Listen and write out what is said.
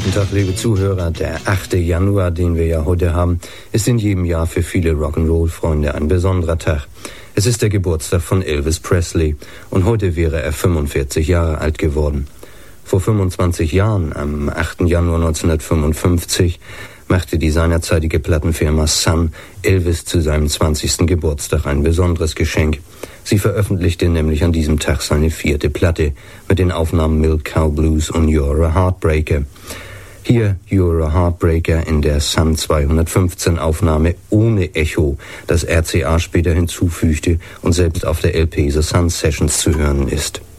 Guten Tag, liebe Zuhörer. Der 8. Januar, den wir ja heute haben, ist in jedem Jahr für viele Rock'n'Roll-Freunde ein besonderer Tag. Es ist der Geburtstag von Elvis Presley und heute wäre er 45 Jahre alt geworden. Vor 25 Jahren, am 8. Januar 1955, machte die seinerzeitige Plattenfirma Sun Elvis zu seinem 20. Geburtstag ein besonderes Geschenk. Sie veröffentlichte nämlich an diesem Tag seine 4. Platte mit den Aufnahmen Milk Cow Blues und You're a Heartbreaker. Hier You're a Heartbreaker in der Sun 215 Aufnahme ohne Echo, das RCA später hinzufügte und selbst auf der LP The Sun Sessions zu hören ist.